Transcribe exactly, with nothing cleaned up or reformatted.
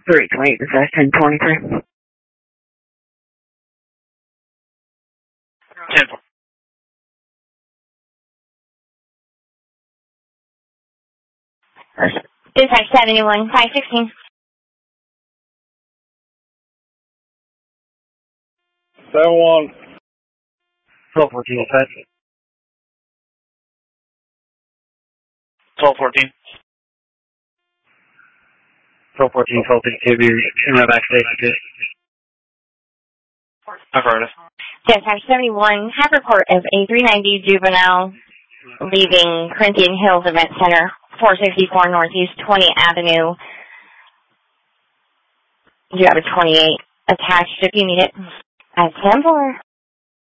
three twenty-eight, this is ten twenty-three. ten. Dispatch seventy-one, five sixteen. seven one. twelve fourteen, dispatch. twelve fourteen. twelve fourteen, twelve fifty-two, be in my backstage. Affirmative. Dispatch seventy-one, have report of a three ninety juvenile leaving Corinthian Hills Event Center, four sixty-four Northeast twentieth Avenue. You have a twenty-eight attached if you need it. At ten four.